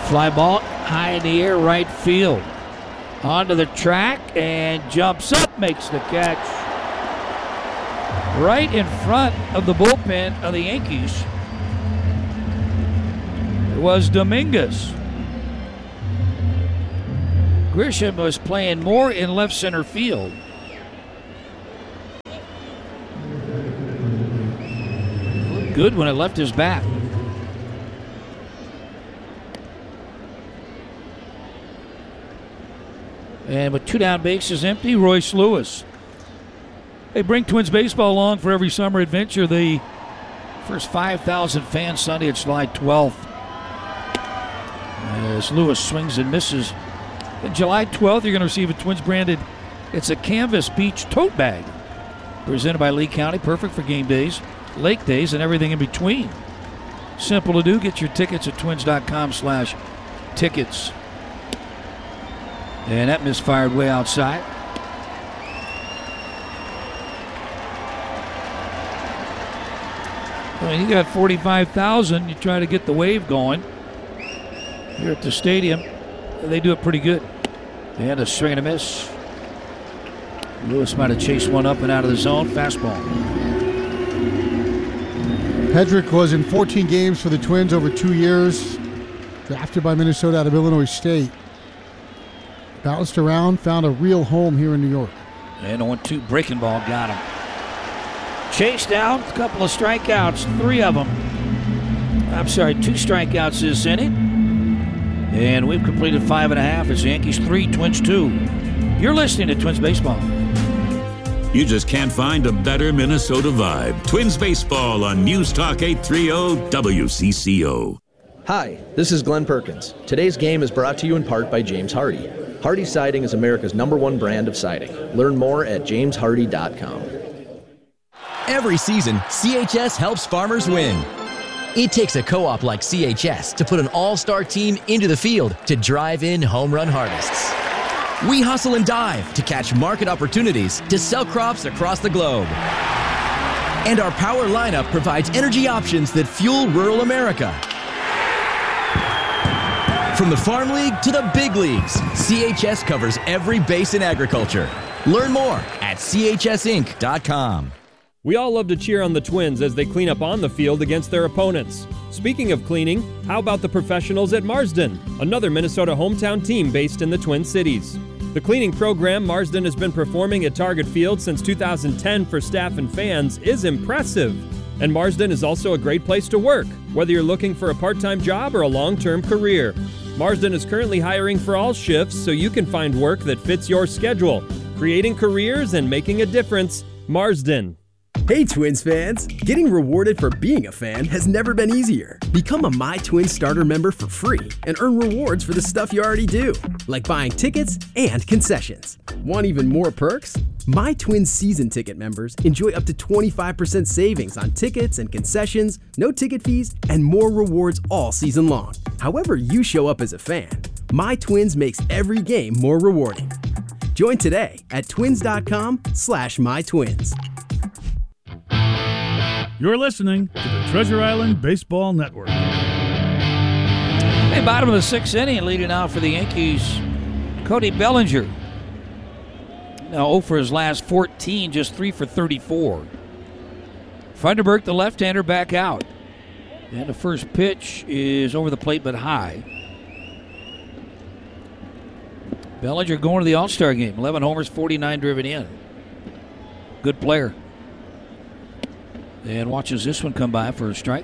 Fly ball high in the air, right field. Onto the track and jumps up, makes the catch. Right in front of the bullpen of the Yankees. It was Dominguez. Grisham was playing more in left center field. Looked good when it left his bat. And with 2 down, bases empty, Royce Lewis. They bring Twins baseball along for every summer adventure. The first 5,000 fans Sunday, it's July 12th. As Lewis swings and misses. And July 12th, you're going to receive a Twins branded, it's a Canvas Beach tote bag. Presented by Lee County, perfect for game days, lake days, and everything in between. Simple to do. Get your tickets at twins.com/tickets. And that misfired way outside. I mean, you got 45,000. You try to get the wave going here at the stadium. They do it pretty good. And a swing and a miss. Lewis might have chased one up and out of the zone. Fastball. Hedrick was in 14 games for the Twins over 2 years. Drafted by Minnesota out of Illinois State. Bounced around, found a real home here in New York. And a 1-2 breaking ball got him. Chased out, a couple of strikeouts, 3 of them. I'm sorry, 2 strikeouts this inning. And we've completed 5.5. It's Yankees 3, Twins 2. You're listening to Twins Baseball. You just can't find a better Minnesota vibe. Twins Baseball on News Talk 830 WCCO. Hi, this is Glenn Perkins. Today's game is brought to you in part by James Hardy. Hardy Siding is America's #1 brand of siding. Learn more at jameshardy.com. Every season, CHS helps farmers win. It takes a co-op like CHS to put an all-star team into the field to drive in home run harvests. We hustle and dive to catch market opportunities to sell crops across the globe. And our power lineup provides energy options that fuel rural America. From the Farm League to the big leagues, CHS covers every base in agriculture. Learn more at chsinc.com. We all love to cheer on the Twins as they clean up on the field against their opponents. Speaking of cleaning, how about the professionals at Marsden, another Minnesota hometown team based in the Twin Cities? The cleaning program Marsden has been performing at Target Field since 2010 for staff and fans is impressive. And Marsden is also a great place to work, whether you're looking for a part-time job or a long-term career. Marsden is currently hiring for all shifts so you can find work that fits your schedule. Creating careers and making a difference. Marsden. Hey Twins fans! Getting rewarded for being a fan has never been easier. Become a My Twins starter member for free and earn rewards for the stuff you already do, like buying tickets and concessions. Want even more perks? My Twins season ticket members enjoy up to 25% savings on tickets and concessions, no ticket fees, and more rewards all season long. However you show up as a fan, My Twins makes every game more rewarding. Join today at twins.com/mytwins. You're listening to the Treasure Island Baseball Network. Hey, bottom of the 6th inning, leading out for the Yankees, Cody Bellinger. Now 0 for his last 14, just 3 for 34. Funderburk, the left-hander, back out. And the first pitch is over the plate but high. Bellinger going to the All-Star game. 11 homers, 49 driven in. Good player. And watches this one come by for a strike.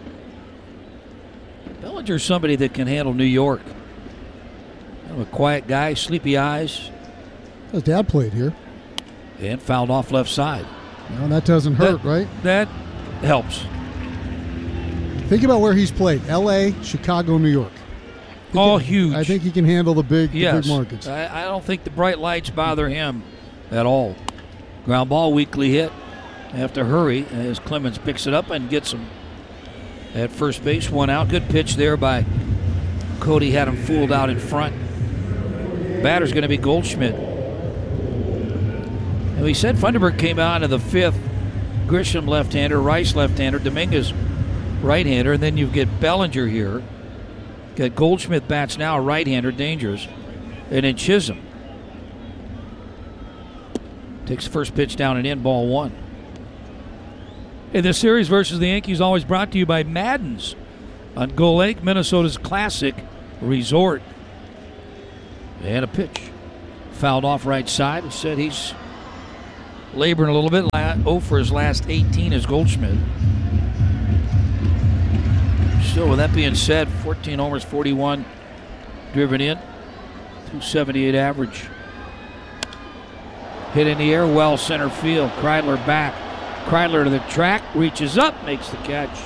Bellinger's somebody that can handle New York. Kind of a quiet guy, sleepy eyes. His dad played here. And fouled off left side. Well, that doesn't hurt, right? That helps. Think about where he's played. L.A., Chicago, New York. All huge. I think he can handle the big markets. I don't think the bright lights bother him at all. Ground ball, weakly hit. Have to hurry as Clemens picks it up and gets him at first base. 1 out. Good pitch there by Cody. Had him fooled out in front. Batter's going to be Goldschmidt. And we said Funderburk came out in the 5th. Grisham left-hander, Rice left-hander, Dominguez right-hander, and then you get Bellinger here. Got Goldschmidt bats now, right-hander, dangerous. And then Chisholm takes the first pitch down and in, ball 1. In this series versus the Yankees, always brought to you by Madden's on Gull Lake, Minnesota's classic resort. And a pitch. Fouled off right side. He said he's laboring a little bit. 0 for his last 18 is Goldschmidt. So with that being said, 14 homers, 41 driven in. 278 average. Hit in the air, well center field. Kreidler back. Kreidler to the track, reaches up, makes the catch.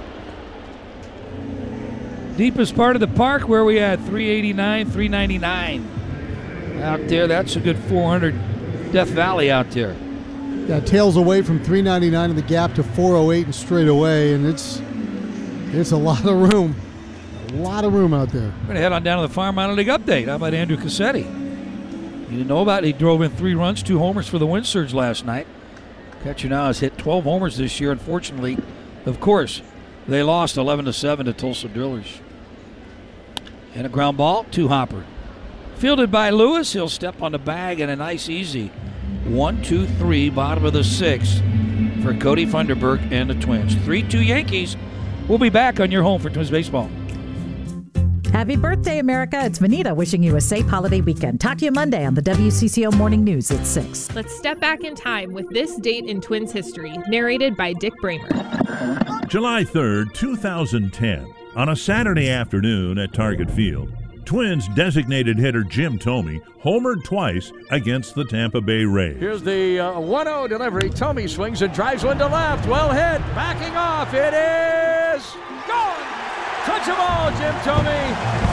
Deepest part of the park where we had 389, 399 out there. That's a good 400 Death Valley out there. Yeah, tails away from 399 in the gap to 408 and straight away, and it's a lot of room. A lot of room out there. We're going to head on down to the Farm Minor League update. How about Andrew Cassetti? You didn't know about it. He drove in 3 runs, 2 homers for the Wind Surge last night. Catcher now has hit 12 homers this year. Unfortunately, of course, they lost 11-7 to Tulsa Drillers. And a ground ball to Hopper. Fielded by Lewis. He'll step on the bag and a nice easy 1-2-3, bottom of the 6th for Cody Funderburk and the Twins. 3-2 Yankees. We'll be back on your home for Twins baseball. Happy birthday, America. It's Vanita wishing you a safe holiday weekend. Talk to you Monday on the WCCO Morning News at 6. Let's step back in time with this date in Twins history, narrated by Dick Bramer. July 3rd, 2010. On a Saturday afternoon at Target Field, Twins designated hitter Jim Thome homered twice against the Tampa Bay Rays. Here's the 1-0 delivery. Thome swings and drives one to left. Well hit. Backing off. It is gone. Touchable, Jim Thome.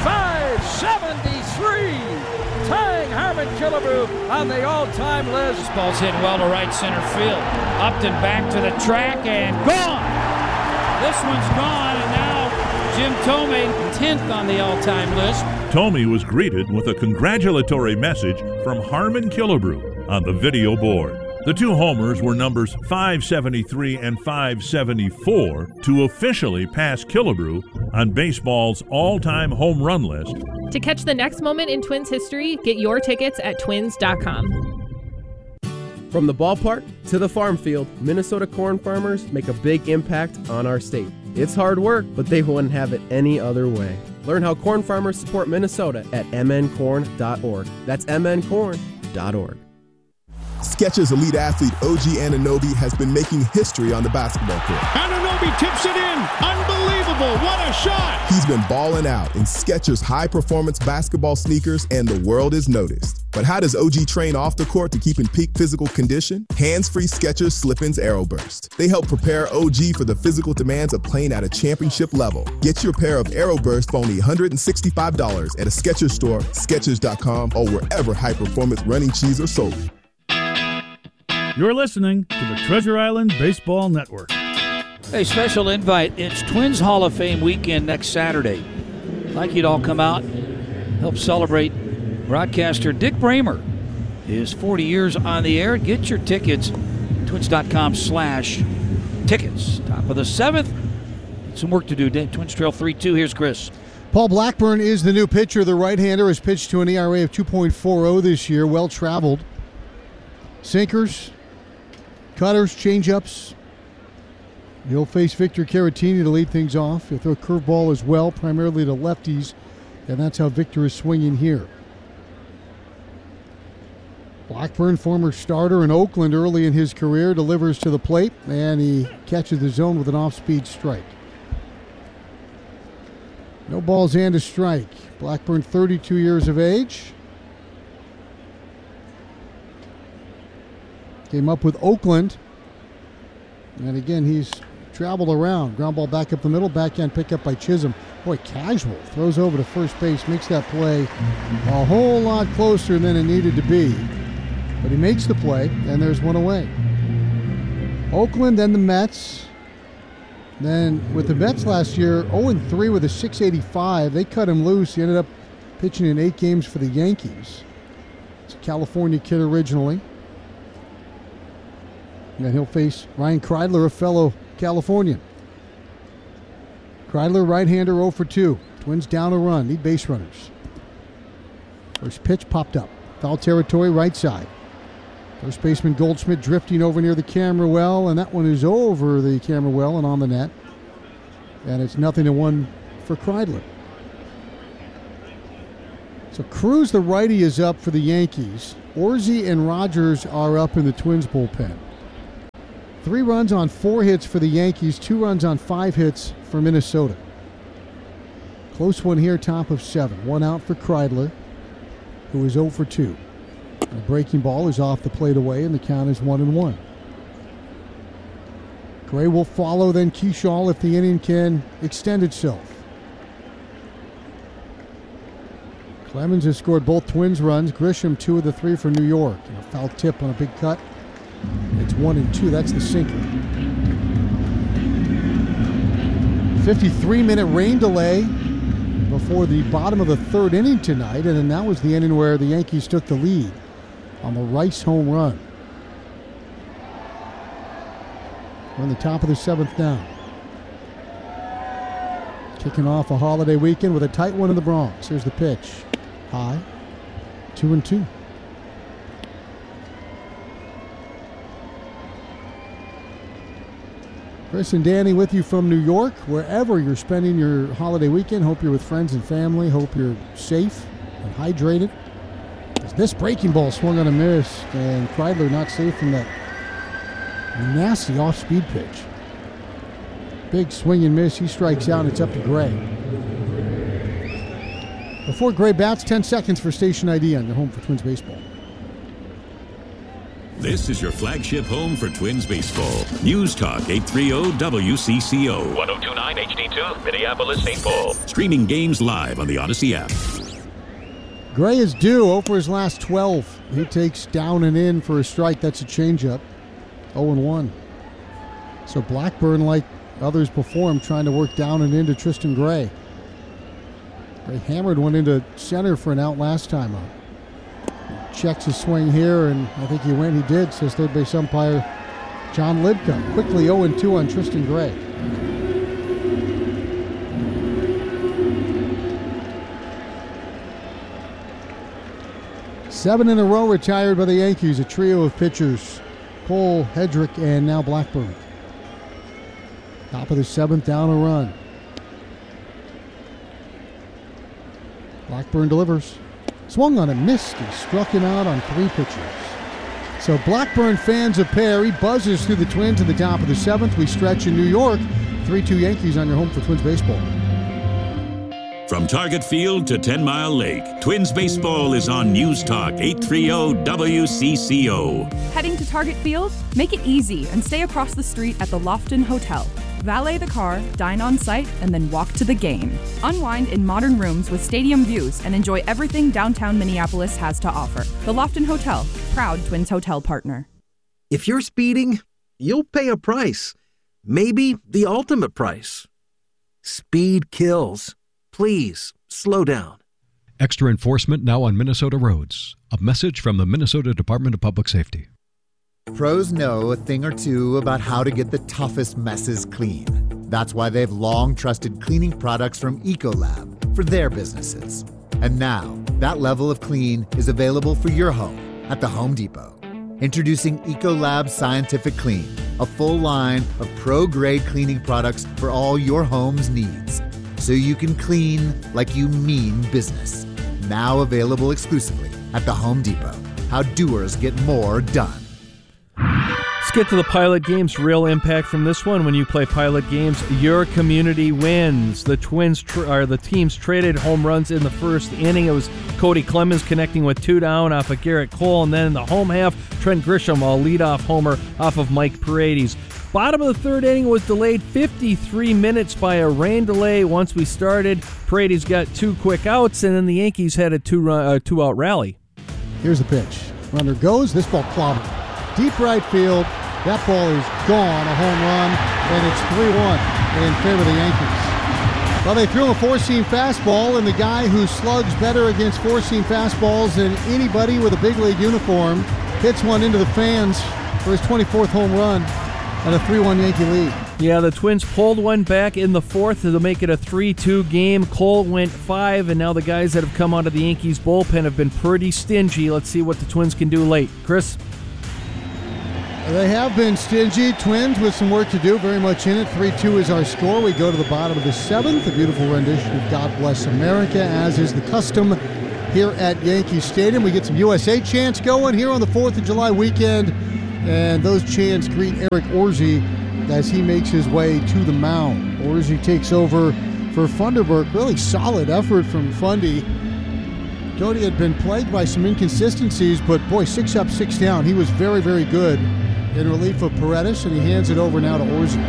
573. Tying Harmon Killebrew on the all-time list. This ball's hit well to right center field. Upton back to the track and gone. This one's gone, and now Jim Thome, 10th on the all-time list. Thome was greeted with a congratulatory message from Harmon Killebrew on the video board. The 2 homers were numbers 573 and 574 to officially pass Killebrew on baseball's all-time home run list. To catch the next moment in Twins history, get your tickets at twins.com. From the ballpark to the farm field, Minnesota corn farmers make a big impact on our state. It's hard work, but they wouldn't have it any other way. Learn how corn farmers support Minnesota at mncorn.org. That's mncorn.org. Skechers elite athlete OG Anunoby has been making history on the basketball court. Anunoby tips it in. Unbelievable. What a shot. He's been balling out in Skechers high-performance basketball sneakers, and the world is noticed. But how does OG train off the court to keep in peak physical condition? Hands-free Skechers Slip-ins AeroBurst. They help prepare OG for the physical demands of playing at a championship level. Get your pair of AeroBurst for only $165 at a Skechers store, Skechers.com, or wherever high-performance running shoes are sold. You're listening to the Treasure Island Baseball Network. Hey, special invite. It's Twins Hall of Fame weekend next Saturday. I'd like you to all come out, help celebrate broadcaster Dick Bramer. His 40 years on the air. Get your tickets, twins.com/tickets. Top of the 7th. Some work to do. Twins trail 3-2. Here's Chris. Paul Blackburn is the new pitcher. The right-hander has pitched to an ERA of 2.40 this year. Well-traveled. Sinkers, cutters, changeups. He'll face Victor Caratini to lead things off. He'll throw a curveball as well, primarily to lefties, and that's how Victor is swinging here. Blackburn, former starter in Oakland early in his career, delivers to the plate, and he catches the zone with an off-speed strike. No balls and a strike. Blackburn, 32 years of age. Came up with Oakland. And again, he's traveled around. Ground ball back up the middle. Backhand pick up by Chisholm. Boy, casual. Throws over to first base. Makes that play a whole lot closer than it needed to be. But he makes the play, and there's one away. Oakland, then the Mets. Then with the Mets last year, 0-3 with a 685. They cut him loose. He ended up pitching in 8 games for the Yankees. It's a California kid originally. And then he'll face Ryan Kreidler, a fellow Californian. Kreidler, right-hander, 0 for 2. Twins down a run, need base runners. First pitch popped up. Foul territory, right side. First baseman Goldschmidt drifting over near the camera well, and that one is over the camera well and on the net. And it's 0-1 for Kreidler. So Cruz, the righty, is up for the Yankees. Orsi and Rogers are up in the Twins bullpen. 3 runs on 4 hits for the Yankees, 2 runs on 5 hits for Minnesota. Close one here, top of 7. 1 out for Kreidler, who is 0 for 2. The breaking ball is off the plate away, and the count is 1-1. Gray will follow, then Kershaw if the inning can extend itself. Clemens has scored both Twins runs. Grisham 2 of the 3 for New York. And a foul tip on a big cut. It's 1-2. That's the sinker. 53-minute rain delay before the bottom of the 3rd inning tonight, and then that was the inning where the Yankees took the lead on the Rice home run. We're in the top of the 7th now. Kicking off a holiday weekend with a tight one in the Bronx. Here's the pitch. High. 2-2. Chris and Danny with you from New York. Wherever you're spending your holiday weekend, hope you're with friends and family. Hope you're safe and hydrated. As this breaking ball swung on a miss, and Kreidler not safe from that nasty off-speed pitch. Big swing and miss. He strikes out, and it's up to Gray. Before Gray bats, 10 seconds for station ID on your home for Twins baseball. This is your flagship home for Twins baseball. News Talk 830 WCCO. 1029 HD2, Minneapolis, St. Paul. Streaming games live on the Odyssey app. Gray is due 0 for his last 12. He takes down and in for a strike. That's a changeup. 0-1. So Blackburn, like others before him, trying to work down and into Tristan Gray. Gray hammered one into center for an out last time up. Checks his swing here, and I think he went. He did, says third base umpire John Libka. Quickly 0-2 on Tristan Gray. Seven in a row retired by the Yankees, a trio of pitchers. Cole, Hedrick, and now Blackburn. Top of the 7th, down a run. Blackburn delivers. Swung on and missed. He struck him out on 3 pitches. So Blackburn fans a pair. He buzzes through the Twins at the top of the 7th. We stretch in New York. 3-2 Yankees on your home for Twins baseball. From Target Field to 10 Mile Lake, Twins baseball is on News Talk 830 WCCO. Heading to Target Field? Make it easy and stay across the street at the Lofton Hotel. Valet the car, dine on site, and then walk to the game. Unwind in modern rooms with stadium views and enjoy everything downtown Minneapolis has to offer. The Lofton Hotel, proud Twins hotel partner. If you're speeding, you'll pay a price. Maybe the ultimate price. Speed kills. Please, slow down. Extra enforcement now on Minnesota roads. A message from the Minnesota Department of Public Safety. Pros know a thing or two about how to get the toughest messes clean. That's why they've long trusted cleaning products from Ecolab for their businesses. And now, that level of clean is available for your home at the Home Depot. Introducing Ecolab Scientific Clean, a full line of pro-grade cleaning products for all your home's needs. So you can clean like you mean business. Now available exclusively at the Home Depot. How doers get more done. Let's get to the Pilot Games. Real impact from this one. When you play Pilot Games, your community wins. The Twins the teams traded home runs in the first inning. It was Cody Clemens connecting with 2 down off of Garrett Cole, and then in the home half, Trent Grisham, a leadoff homer off of Mike Paredes. Bottom of the 3rd inning was delayed 53 minutes by a rain delay. Once we started, Paredes got 2 quick outs, and then the Yankees had a 2-out rally. Here's the pitch. Runner goes. This ball clobbered. Deep right field. That ball is gone. A home run, and it's 3-1 in favor of the Yankees. Well, they threw him a 4-seam fastball, and the guy who slugs better against 4-seam fastballs than anybody with a big league uniform hits one into the fans for his 24th home run and a 3-1 Yankee lead. Yeah, the Twins pulled one back in the fourth to make it a 3-2 game. Cole went 5, and now the guys that have come out of the Yankees bullpen have been pretty stingy. Let's see what the Twins can do late. Chris? They have been stingy. Twins with some work to do, very much in it. 3-2 is our score. We go to the bottom of the seventh. A beautiful rendition of God Bless America, as is the custom here at Yankee Stadium. We get some USA chants going here on the 4th of July weekend, and those chants greet Eric Orsi as he makes his way to the mound. Orsi takes over for Funderburk. Really solid effort from Fundy. Cody had been plagued by some inconsistencies, but boy, 6 up, 6 down. He was very, very good in relief of Paredes, and he hands it over now to Orsi.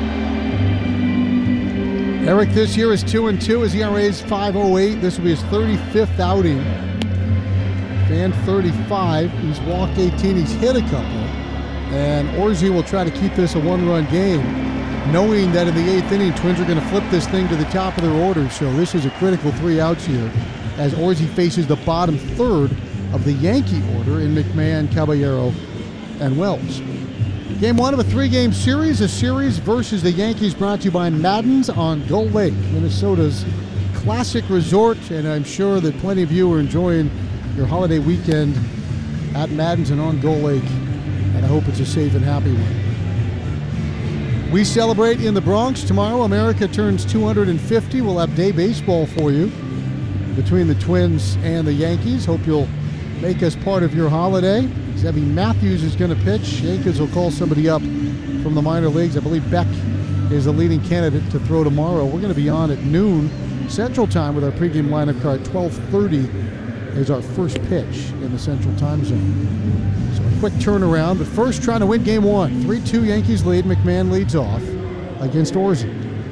Eric this year is 2-2. His ERA is 5.08. This will be his 35th outing. Fan 35. He's walked 18. He's hit a couple. And Orsi will try to keep this a one-run game, knowing that in the 8th inning, Twins are going to flip this thing to the top of their order. So this is a critical 3 outs here as Orsi faces the bottom third of the Yankee order in McMahon, Caballero, and Wells. Game 1 of a 3-game series, a series versus the Yankees, brought to you by Madden's on Gull Lake, Minnesota's classic resort. And I'm sure that plenty of you are enjoying your holiday weekend at Madden's and on Gull Lake. And I hope it's a safe and happy one. We celebrate in the Bronx. Tomorrow, America turns 250. We'll have day baseball for you between the Twins and the Yankees. Hope you'll make us part of your holiday. Zebby Matthews is going to pitch. Yankees will call somebody up from the minor leagues. I believe Beck is the leading candidate to throw tomorrow. We're going to be on at noon Central Time with our pregame lineup card. 12:30 is our first pitch in the Central Time Zone. Quick turnaround, but first trying to win game 1. 3-2 Yankees lead. McMahon leads off against Orsi.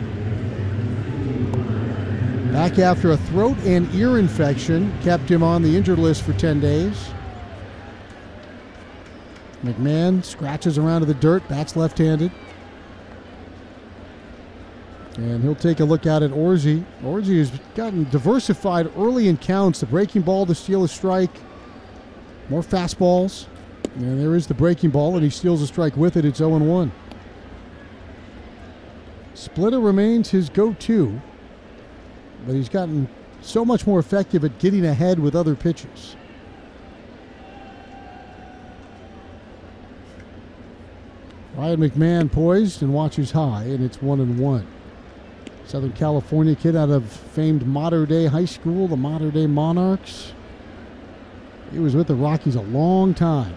Back after a throat and ear infection, kept him on the injured list for 10 days. McMahon scratches around to the dirt, bats left-handed. And he'll take a look out at Orsi. Orsi has gotten diversified early in counts. The breaking ball to steal a strike. More fastballs. And there is the breaking ball, and he steals a strike with it. It's 0-1. Splitter remains his go-to, but he's gotten so much more effective at getting ahead with other pitches. Ryan McMahon poised and watches high, and it's 1-1. Southern California kid out of famed Mater Dei High School, the Mater Dei Monarchs. He was with the Rockies a long time.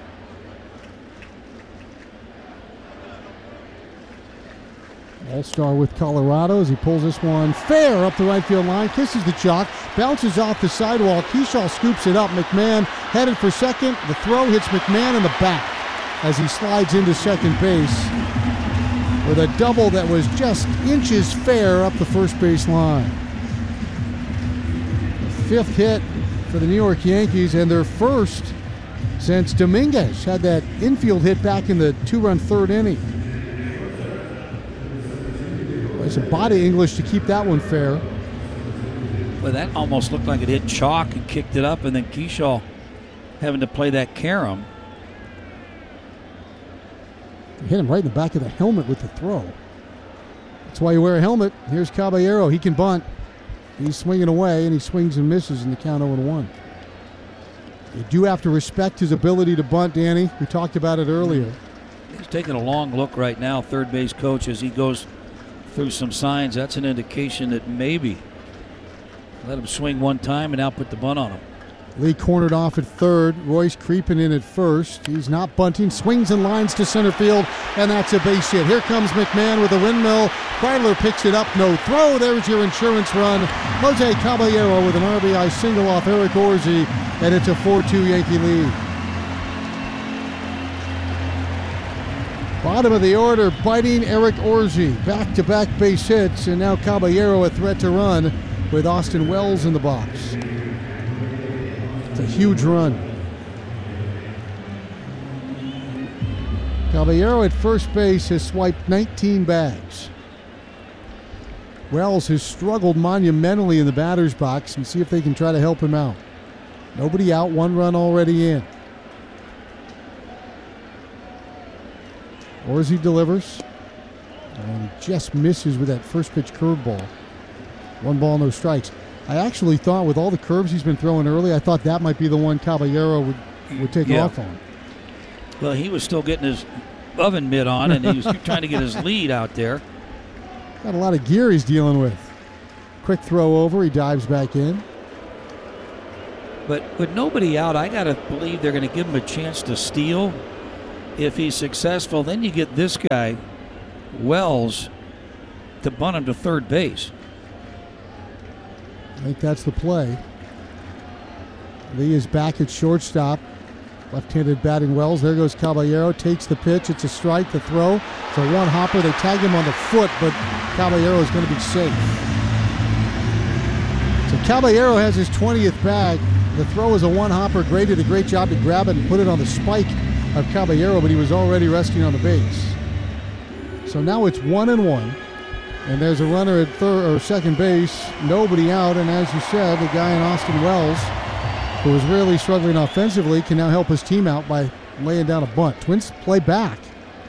All-star with Colorado as he pulls this one fair up the right field line, kisses the chalk, bounces off the sidewalk. Kershaw scoops it up. McMahon headed for second. The throw hits McMahon in the back as he slides into second base with a double that was just inches fair up the first base line. The 5th hit for the New York Yankees, and their first since Dominguez had that infield hit back in the 2-run 3rd inning. Some body English to keep that one fair. Well, that almost looked like it hit chalk and kicked it up, and then Kershaw having to play that carom. Hit him right in the back of the helmet with the throw. That's why you wear a helmet. Here's Caballero. He can bunt. He's swinging away, and he swings and misses in the count 0-1. You do have to respect his ability to bunt, Danny. We talked about it earlier. He's taking a long look right now, third base coach, as he goes through some signs. That's an indication that maybe let him swing one time and now put the bunt on him. Lee cornered off at third. Royce creeping in at first. He's not bunting. Swings and lines to center field, and that's a base hit. Here comes McMahon with a windmill. Kreidler picks it up. No throw. There's your insurance run. Jose Caballero with an RBI single off Eric Orsi, and it's a 4-2 Yankee lead. Bottom of the order, biting Eric Orsi. Back-to-back base hits, and now Caballero a threat to run with Austin Wells in the box. It's a huge run. Caballero at first base has swiped 19 bags. Wells has struggled monumentally in the batter's box, and see if they can try to help him out. Nobody out, 1 run already in. Orsi delivers. And he just misses with that first pitch curveball. 1 ball, no strikes. I actually thought with all the curves he's been throwing early, I thought that might be the one Caballero would take off on. Well, he was still getting his oven mitt on, and he was trying to get his lead out there. Got a lot of gear he's dealing with. Quick throw over, he dives back in. But with nobody out, I got to believe they're going to give him a chance to steal. If he's successful, then you get this guy, Wells, to bunt him to third base. I think that's the play. Lee is back at shortstop. Left-handed batting Wells. There goes Caballero. Takes the pitch. It's a strike. The throw. It's a one-hopper. They tag him on the foot, but Caballero is going to be safe. So Caballero has his 20th bag. The throw is a one-hopper. Gray did a great job to grab it and put it on the spike of Caballero, but he was already resting on the base. So now it's 1-1. And there's a runner at third or second base. Nobody out. And as you said, the guy in Austin Wells, who was really struggling offensively, can now help his team out by laying down a bunt. Twins play back.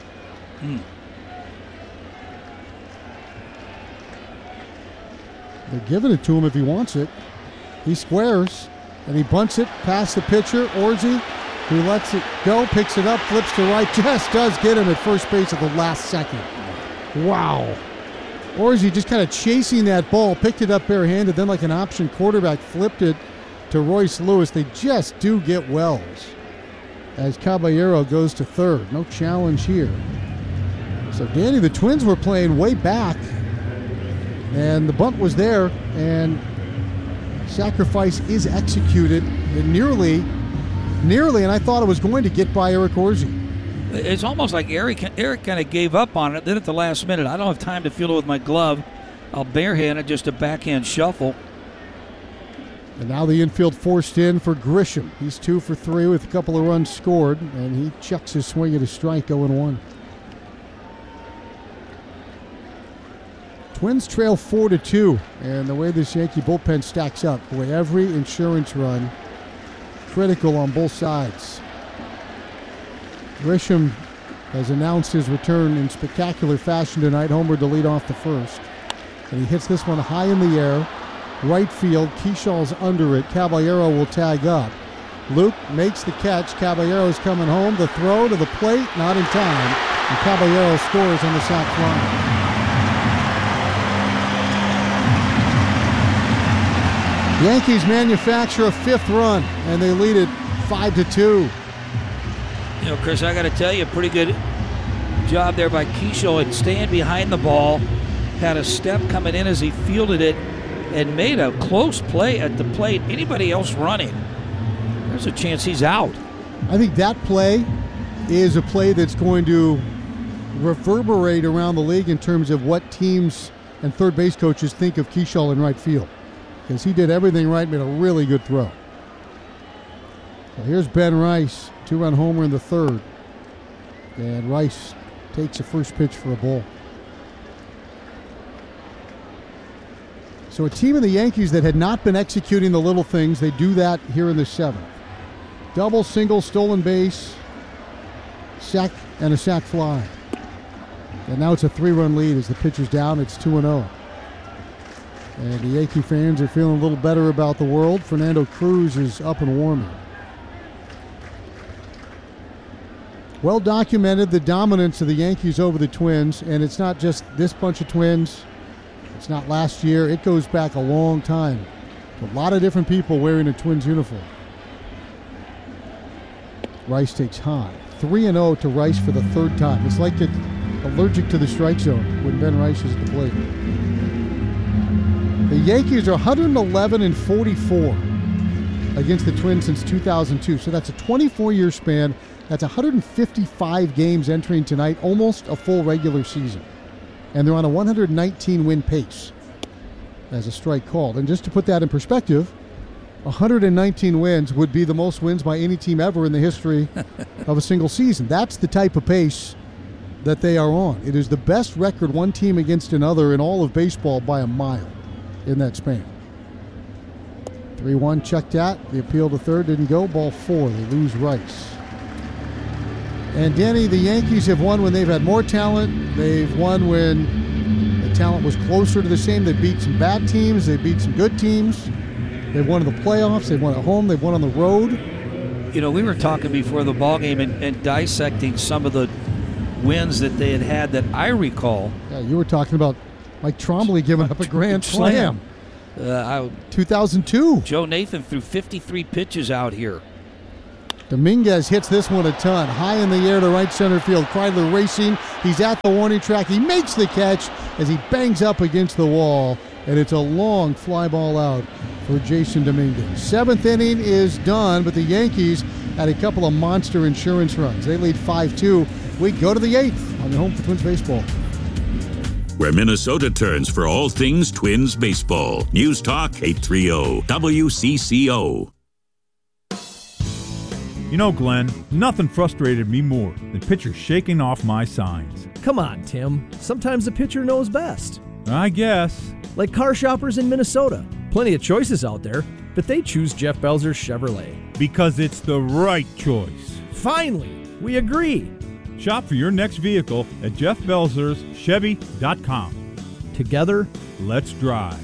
They're giving it to him if he wants it. He squares, and he bunts it past the pitcher, Orsi, who lets it go, picks it up, flips to right, just does get him at first base at the last second. Wow. Orsi just kind of chasing that ball, picked it up barehanded, then like an option quarterback, flipped it to Royce Lewis. They just do get Wells as Caballero goes to third. No challenge here. So, Danny, the Twins were playing way back, and the bunt was there, and sacrifice is executed. And nearly, and I thought it was going to get by Eric Orsi. It's almost like Eric kind of gave up on it. Then at the last minute, I don't have time to feel it with my glove. I'll barehand it, just a backhand shuffle. And now the infield forced in for Grisham. He's 2 for 3 with a couple of runs scored, and he chucks his swing at a strike, 0-1. Twins trail 4-2, and the way this Yankee bullpen stacks up, boy, every insurance run critical on both sides. Grisham has announced his return in spectacular fashion tonight, homered to lead off the first. And he hits this one high in the air. Right field, Keyshal's under it. Caballero will tag up. Luke makes the catch. Caballero's coming home. The throw to the plate, not in time. And Caballero scores on the sac fly. Yankees manufacture a 5th run, and they lead it 5-2. You know, Chris, I got to tell you, pretty good job there by Keyshaw and staying behind the ball. Had a step coming in as he fielded it and made a close play at the plate. Anybody else running, there's a chance he's out. I think that play is a play that's going to reverberate around the league in terms of what teams and third base coaches think of Keyshaw in right field, because he did everything right, made a really good throw. So here's Ben Rice, 2-run homer in the third. And Rice takes a first pitch for a ball. So a team of the Yankees that had not been executing the little things, they do that here in the 7th. Double, single, stolen base, sac, and a sac fly. And now it's a 3-run lead as the pitcher's down. It's 2-0. And the Yankee fans are feeling a little better about the world. Fernando Cruz is up and warming. Well documented, the dominance of the Yankees over the Twins, and it's not just this bunch of Twins. It's not last year. It goes back a long time. A lot of different people wearing a Twins uniform. Rice takes high. 3-0 to Rice for the 3rd time. It's like it's allergic to the strike zone when Ben Rice is at the plate. The Yankees are 111-44 against the Twins since 2002. So that's a 24-year span. That's 155 games entering tonight, almost a full regular season. And they're on a 119-win pace as a strike called. And just to put that in perspective, 119 wins would be the most wins by any team ever in the history of a single season. That's the type of pace that they are on. It is the best record one team against another in all of baseball by a mile in that span. 3-1 checked at. The appeal to third didn't go. Ball 4. They lose Rice. And Danny, the Yankees have won when they've had more talent. They've won when the talent was closer to the same. They beat some bad teams. They beat some good teams. They've won in the playoffs. They've won at home. They've won on the road. You know, we were talking before the ballgame and dissecting some of the wins that they had that I recall. Yeah, you were talking about Mike Trombley giving up a grand slam. 2002. Joe Nathan threw 53 pitches out here. Dominguez hits this one a ton. High in the air to right center field. Kreidler racing. He's at the warning track. He makes the catch as he bangs up against the wall. And it's a long fly ball out for Jason Dominguez. Seventh inning is done, but the Yankees had a couple of monster insurance runs. They lead 5-2. We go to the 8th on the home for Twins baseball. Where Minnesota turns for all things Twins baseball. News Talk 830 WCCO. You know, Glenn, nothing frustrated me more than pitchers shaking off my signs. Come on, Tim. Sometimes the pitcher knows best. I guess. Like car shoppers in Minnesota. Plenty of choices out there, but they choose Jeff Belzer's Chevrolet. Because it's the right choice. Finally, we agree. Shop for your next vehicle at Jeff Belzer's Chevy.com. Together, let's drive.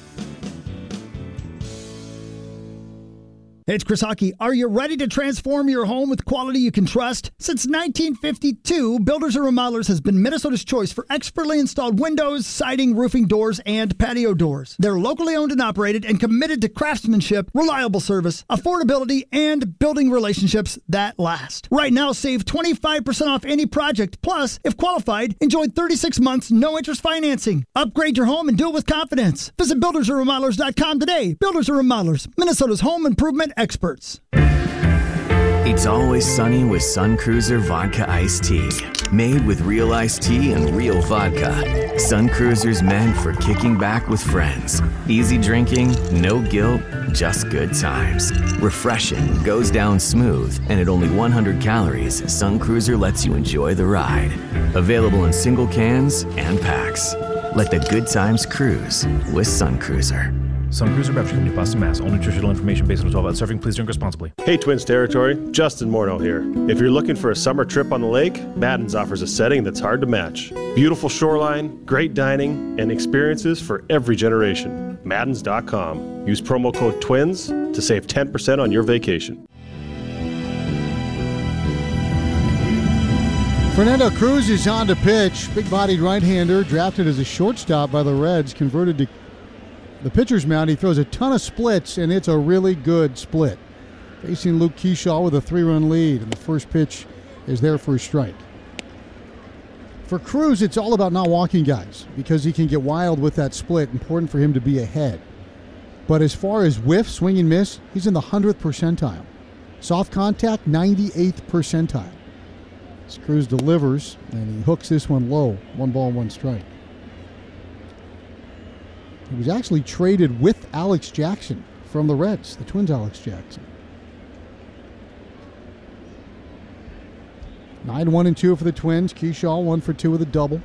Hey, it's Chris Hockey. Are you ready to transform your home with quality you can trust? Since 1952, Builders and Remodelers has been Minnesota's choice for expertly installed windows, siding, roofing, doors, and patio doors. They're locally owned and operated and committed to craftsmanship, reliable service, affordability, and building relationships that last. Right now, save 25% off any project. Plus, if qualified, enjoy 36 months no-interest financing. Upgrade your home and do it with confidence. Visit buildersandremodelers.com today. Builders and Remodelers, Minnesota's home improvement experts. It's always sunny with Sun Cruiser Vodka Iced Tea. Made with real iced tea and real vodka. Sun Cruiser's meant for kicking back with friends. Easy drinking, no guilt, just good times. Refreshing, goes down smooth, and at only 100 calories, Sun Cruiser lets you enjoy the ride. Available in single cans and packs. Let the good times cruise with Sun Cruiser. Sun Cruiser Beverage Company, Boston, Mass. All nutritional information based on 12-ounce serving. Please drink responsibly. Hey, Twins territory. Justin Morneau here. If you're looking for a summer trip on the lake, Madden's offers a setting that's hard to match. Beautiful shoreline, great dining, and experiences for every generation. Maddens.com. Use promo code TWINS to save 10% on your vacation. Fernando Cruz is on to pitch. Big-bodied right-hander, drafted as a shortstop by the Reds, converted to the pitcher's mound. He throws a ton of splits, and it's a really good split. Facing Luke Keyshaw with a 3-run lead, and the first pitch is there for a strike. For Cruz, it's all about not walking guys because he can get wild with that split. Important for him to be ahead. But as far as whiff, swing and miss, he's in the 100th percentile. Soft contact, 98th percentile. As Cruz delivers, and he hooks this one low. 1 ball, 1 strike. He was actually traded with Alex Jackson from the Reds, the Twins' Alex Jackson. 9-1-2 for the Twins. Keyshaw 1 for 2 with a double.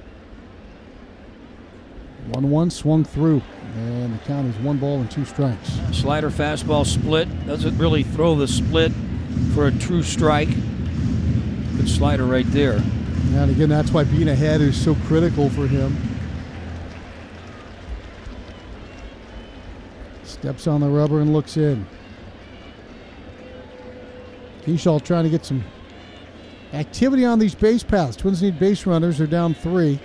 1-1 swung through, and the count is 1 ball and 2 strikes. Slider fastball split. Doesn't really throw the split for a true strike. Good slider right there. And again, that's why being ahead is so critical for him. Steps on the rubber and looks in. Keyshaw trying to get some activity on these base paths. Twins need base runners. They're down 3.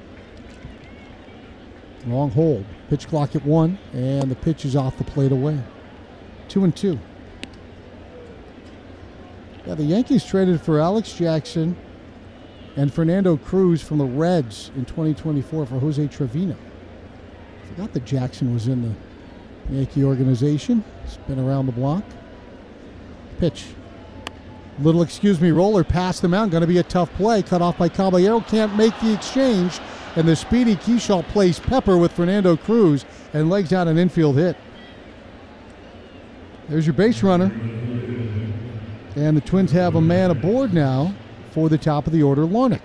Long hold. Pitch clock at 1, and the pitch is off the plate away. 2-2. Yeah, the Yankees traded for Alex Jackson and Fernando Cruz from the Reds in 2024 for Jose Trevino. Forgot that Jackson was in the Yankee organization. It's been around the block. Pitch. Little roller past the mound. Going to be a tough play. Cut off by Caballero. Can't make the exchange. And the speedy Keyshaw plays pepper with Fernando Cruz and legs out an infield hit. There's your base runner. And the Twins have a man aboard now for the top of the order, Larnach.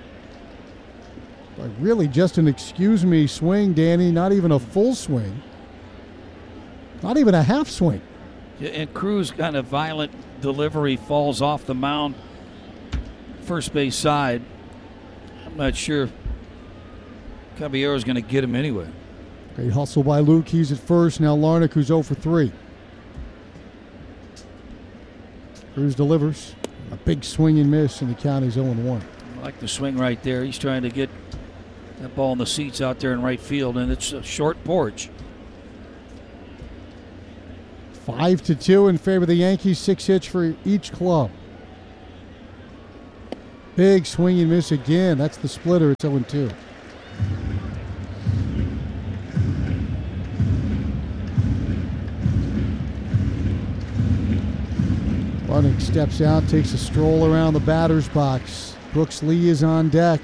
But really just an swing, Danny. Not even a full swing. Not even a half swing. And Cruz kind of violent delivery, falls off the mound. first base side. I'm not sure Caballero's going to get him anyway. Great hustle by Luke. He's at first. Now Larnach, who's 0 for 3. Cruz delivers. A big swing and miss, and the count is 0-1. I like the swing right there. He's trying to get that ball in the seats out there in right field, and it's a short porch. 5-2 in favor of the Yankees. 6 hits for each club. Big swing and miss again. That's the splitter. It's 0-2. Larnach steps out, takes a stroll around the batter's box. Brooks Lee is on deck.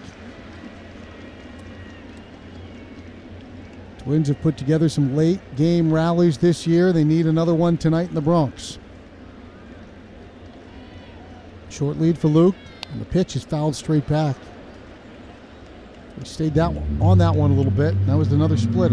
Twins have put together some late game rallies this year. They need another one tonight in the Bronx. Short lead for Luke, and the pitch is fouled straight back. We stayed on that one a little bit. That was another splitter.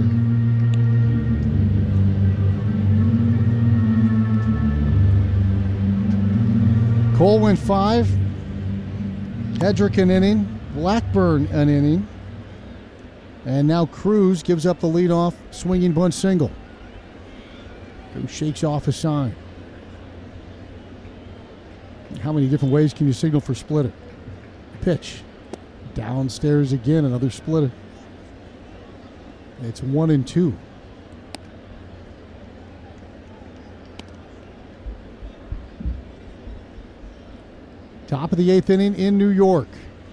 Cole went 5. Hedrick an inning. Blackburn an inning. And now Cruz gives up the leadoff swinging bunt single. Cruz shakes off a sign. How many different ways can you signal for splitter? Pitch. Downstairs again, another splitter. It's 1-2. Top of the 8th inning in New York.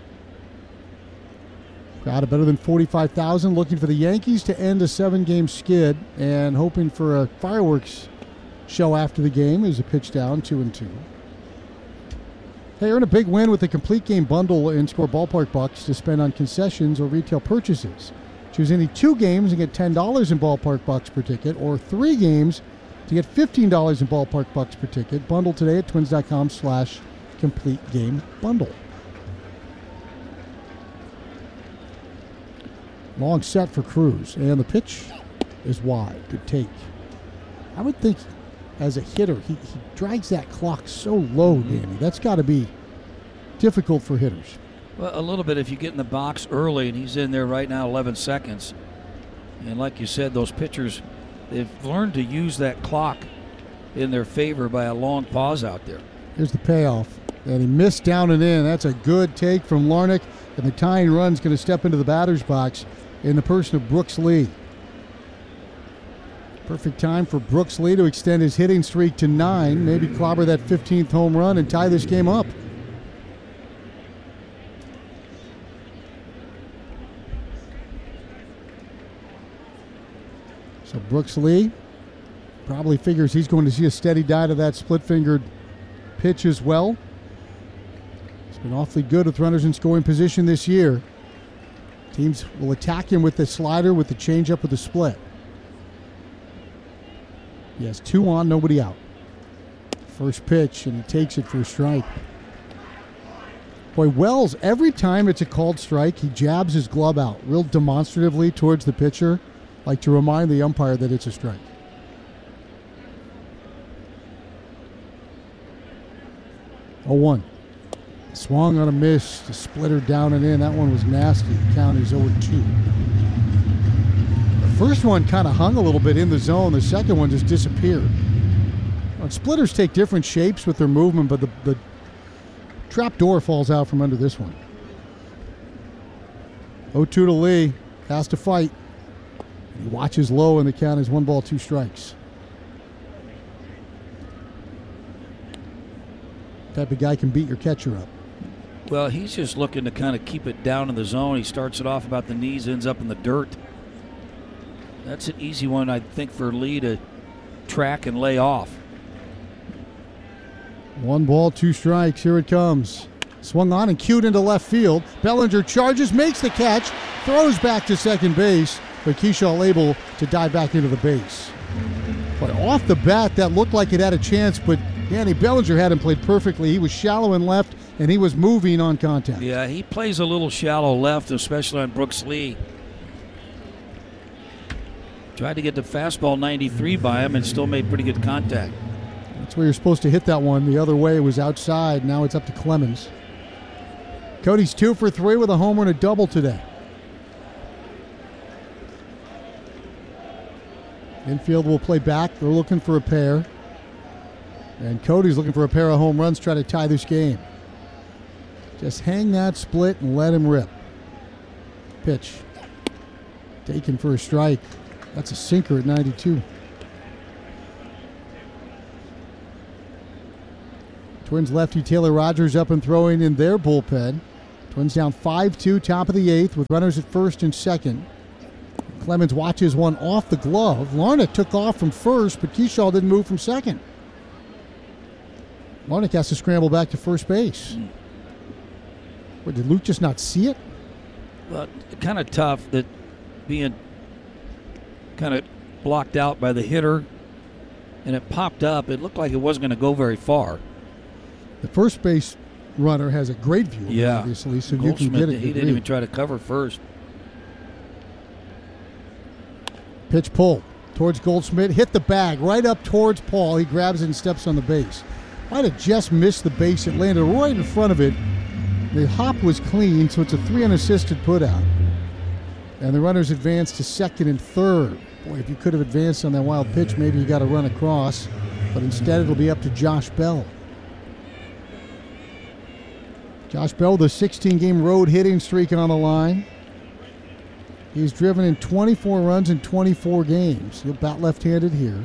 Crowd of better than 45,000 looking for the Yankees to end a 7-game skid and hoping for a fireworks show after the game. Is a pitch down, 2-2. They earn a big win with the complete game bundle and score ballpark bucks to spend on concessions or retail purchases. Choose any 2 games and get $10 in ballpark bucks per ticket, or 3 games to get $15 in ballpark bucks per ticket. Bundle today at twins.com/complete game bundle. Long set for Cruz, and the pitch is wide. Good take. I would think as a hitter, he drags that clock so low, Danny. That's got to be difficult for hitters. Well, a little bit if you get in the box early, and he's in there right now 11 seconds. And like you said, those pitchers, they've learned to use that clock in their favor by a long pause out there. Here's the payoff. And he missed down and in. That's a good take from Larnach. And the tying run's going to step into the batter's box in the person of Brooks Lee. Perfect time for Brooks Lee to extend his hitting streak to 9, maybe clobber that 15th home run and tie this game up. So Brooks Lee probably figures he's going to see a steady diet of that split-fingered pitch as well. He's been awfully good with runners in scoring position this year. Teams will attack him with the slider, with the changeup, with the split. He has 2 on, nobody out. First pitch, and he takes it for a strike. Boy, Wells, every time it's a called strike, he jabs his glove out real demonstratively towards the pitcher, like to remind the umpire that it's a strike. Oh, 1. Swung on a miss, the splitter down and in. That one was nasty. The count is 0-2. The first one kind of hung a little bit in the zone. The second one just disappeared. Well, splitters take different shapes with their movement, but the trap door falls out from under this one. 0-2 to Lee. Has to fight. He watches low, and the count is 1 ball, 2 strikes. Type of guy can beat your catcher up. Well, he's just looking to kind of keep it down in the zone. He starts it off about the knees, ends up in the dirt. That's an easy one, I think, for Lee to track and lay off. 1 ball, 2 strikes. Here it comes. Swung on and cued into left field. Bellinger charges, makes the catch, throws back to second base, but Keyshaw able to dive back into the base. But off the bat, that looked like it had a chance, but Danny Bellinger hadn't played perfectly. He was shallow and left, and he was moving on contact. Yeah, he plays a little shallow left, especially on Brooks Lee. Tried to get the fastball 93 by him and still made pretty good contact. That's where you're supposed to hit that one. The other way was outside. Now it's up to Clemens. Cody's 2 for 3 with a homer and a double today. Infield will play back. They're looking for a pair. And Cody's looking for a pair of home runs, try to tie this game. Just hang that split and let him rip. Pitch. Taken for a strike. That's a sinker at 92. Twins lefty Taylor Rogers up and throwing in their bullpen. Twins down 5-2, top of the 8th with runners at first and second. Clemens watches one off the glove. Larnach took off from first, but Keyshaw didn't move from second. Larnach has to scramble back to first base. What, did Luke just not see it? Well, kind of tough that being kind of blocked out by the hitter, and it popped up. It looked like it wasn't going to go very far. The first base runner has a great view, yeah, obviously, so Goldschmidt, you can get it. He didn't even try to cover first. Pitch pull towards Goldschmidt. Hit the bag right up towards Paul. He grabs it and steps on the base. Might have just missed the base. It landed right in front of it. The hop was clean, so it's a 3 unassisted putout. And the runners advance to second and third. Boy, if you could have advanced on that wild pitch, maybe you got to run across. But instead, it'll be up to Josh Bell. Josh Bell, the 16-game road hitting streak on the line. He's driven in 24 runs in 24 games. He'll bat left-handed here.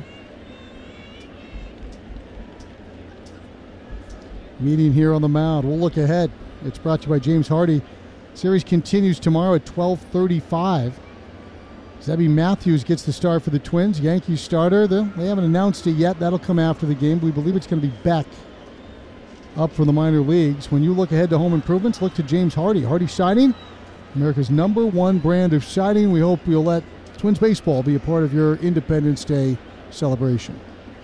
Meeting here on the mound. We'll look ahead. It's brought to you by James Hardy. Series continues tomorrow at 12:35. Zebby Matthews gets the start for the Twins. Yankees starter. They haven't announced it yet. That'll come after the game. We believe it's going to be Beck up from the minor leagues. When you look ahead to home improvements, look to James Hardy. Hardy Siding, America's #1 brand of siding. We hope you'll let Twins baseball be a part of your Independence Day celebration.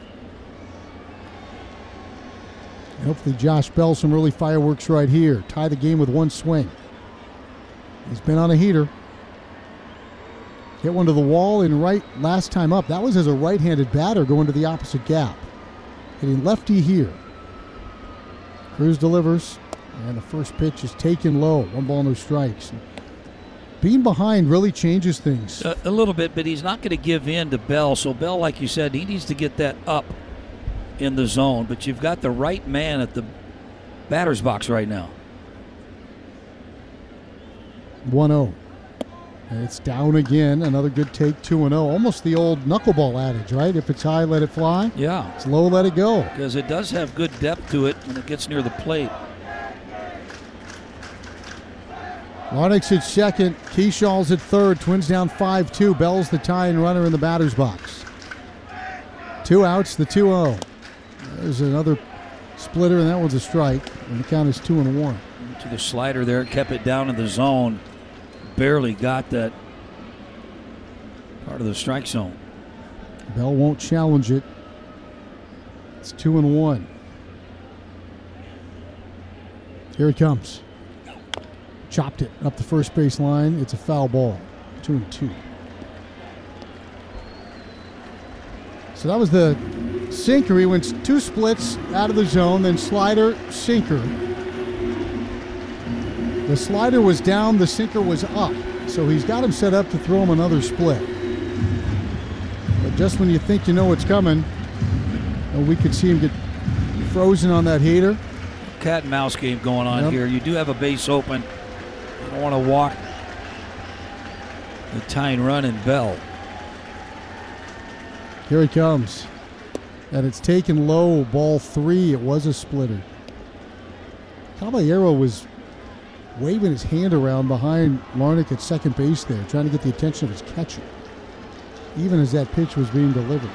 And hopefully Josh Bell, some early fireworks right here. Tie the game with one swing. He's been on a heater. Hit one to the wall in right last time up. That was as a right-handed batter going to the opposite gap. Hitting lefty here. Cruz delivers, and the first pitch is taken low. 1 no strikes. Being behind really changes things. A little bit, but he's not going to give in to Bell. So Bell, like you said, he needs to get that up in the zone. But you've got the right man at the batter's box right now. 1-0. And it's down again. Another good take, 2-0. Almost the old knuckleball adage, right? If it's high, let it fly. Yeah. It's low, let it go. Because it does have good depth to it when it gets near the plate. Larnach's at second. Keyshaw's at third. Twins down 5-2. Bell's the tying runner in the batter's box. 2 outs, the 2-0. There's another splitter, and that one's a strike. And the count is 2-1. To the slider there, kept it down in the zone. Barely got that part of the strike zone. Bell won't challenge it. It's 2-1. Here it comes. Chopped it up the first base line. It's a foul ball. 2-2. So that was the sinker. He went 2 splits out of the zone, then slider, sinker. The slider was down, the sinker was up. So he's got him set up to throw him another split. But just when you think you know what's coming, we could see him get frozen on that heater. Cat and mouse game going on here. You do have a base open. You don't want to walk the tying run in Bell. Here he comes. And it's taken low, ball 3. It was a splitter. Caballero was waving his hand around behind Larnach at second base there, trying to get the attention of his catcher, even as that pitch was being delivered.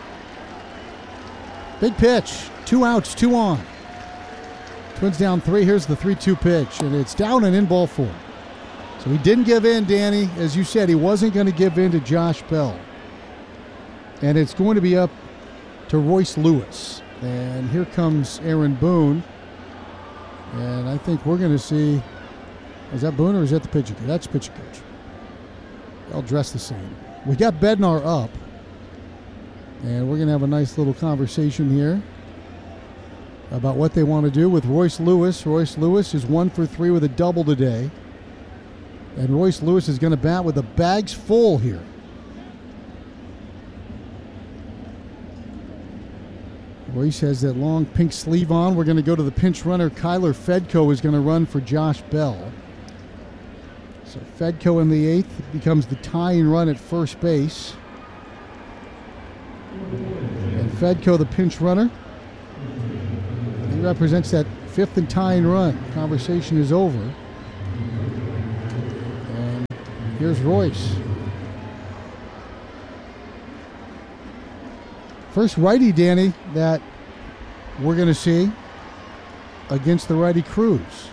Big pitch. 2 outs, 2 on. Twins down 3. Here's the 3-2 pitch, and it's down and in ball 4. So he didn't give in, Danny. As you said, he wasn't going to give in to Josh Bell. And it's going to be up to Royce Lewis. And here comes Aaron Boone. And I think we're going to see... Is that Boone or is that the pitching coach? That's pitching coach. They'll dress the same. We got Bednar up. And we're going to have a nice little conversation here about what they want to do with Royce Lewis. Royce Lewis is 1 for 3 with a double today. And Royce Lewis is going to bat with the bags full here. Royce has that long pink sleeve on. We're going to go to the pinch runner. Kyler Fedko is going to run for Josh Bell. So Fedko in the 8th becomes the tying run at first base. And Fedko, the pinch runner, he represents that 5th and tying run. Conversation is over. And here's Royce. First righty, Danny, that we're going to see against the righty Cruz.